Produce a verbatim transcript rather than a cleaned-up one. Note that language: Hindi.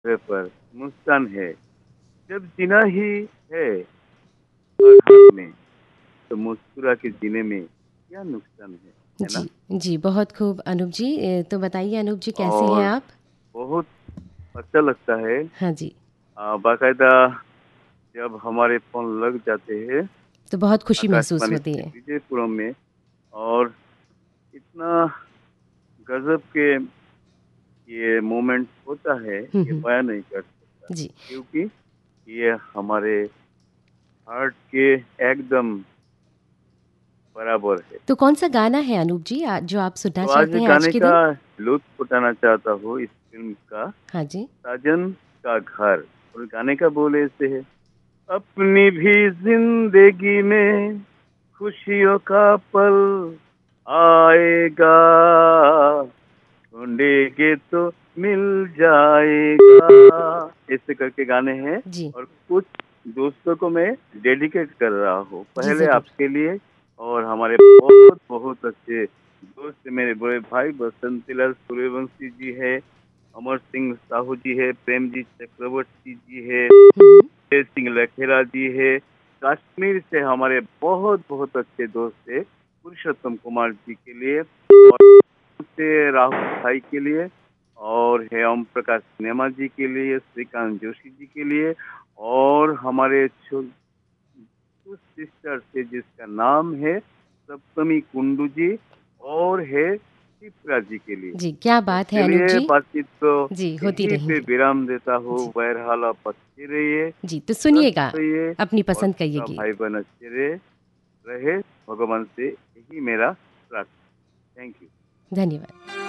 चेहरे पर मुस्कान है, जब जीना ही है हर हाल में, तो मुस्कुरा के जीने में क्या नुकसान है, है जी, ना? जी, बहुत खूब अनूप जी। अ, तो बताइए अनूप जी कैसे हैं और आप? बहुत अच्छा लगता है हाँ जी, अ, बाकायदा जब हमारे फ़ोन लग जाते हैं तो बहुत खुशी महसूस आकाशवाणी होती से है। विजयपुरम में और इतना गज़ब के ये मोमेंट होता है, हुँ, ये हुँ। बयाँ नहीं कर सकता। जी, क्योंकि ये हमारे हार्ट के एकदम बराबर है। तो कौन-सा गाना है अनूप जी आ जो आप सुनना तो आज चाहते हैं आज गाने के का दिन? लुत्फ़ उठाना चाहता हूँ इस फ़िल्म का हाँ जी। साजन का घर और गाने का बोल ऐसे है अपनी भी ज़िंदगी में खुशियों का पल आएगा ढूँढेंगे तो मिल जाएगा। ऐसे करके गाने हैं जी, और कुछ दोस्तों को मैं डेडिकेट कर रहा हूँ। जी पहले ज़रूर। आपके लिए और हमारे बहुत-बहुत अच्छे दोस्त मेरे बड़े भाई बसंतीलाल सूर्यवंशी जी है, अमर सिंह साहू जी है, प्रेमजीत चक्रवर्ती जी है, हुँ, हुँ। तेज सिंह लखेड़ा जी है। कश्मीर से हमारे बहुत-बहुत अच्छे दोस्त थे, पुरुषोत्तम कुमार जी के लिए और से राहुल भाई के लिए और है ओम प्रकाश सिन्हा जी के लिए, श्रीकांत जोशी जी के लिए और हमारे छो कुछ सिस्टर्स है जिसका नाम है सप्तमी कुंडू जी और है शिप्रा जी के लिए। जी, क्या तो बात है अनूप चलिए जी। बातचीत तो जी, होती यहीं पे रहेंगी। विराम देता हूँ। जी, बहरहाल आप अच्छे रहिए, जी, तो स्वस्थ सुनिएगा रहिए अपनी और पसंद का ये सबका गीत। भाई-बहन अच्छे रहे रहे भगवान से यही मेरा प्रार्थना। Thank you. धन्यवाद।